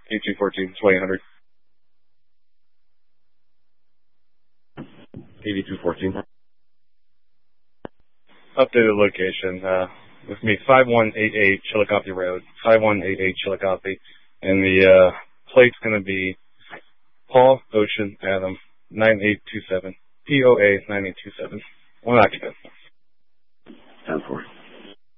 8214, 2800. 8214. Updated location, with me, 5188 Chillicothe Road, 5188 Chillicothe, and the, plate's gonna be Paul Ocean Adam, 9827, POA 9827. One occupant. 10-4.